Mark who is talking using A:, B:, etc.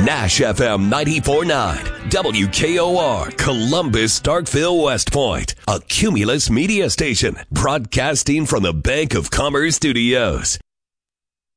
A: Nash FM 94.9, WKOR, Columbus, Starkville, West Point, a Cumulus media station, broadcasting from the Bank of Commerce Studios.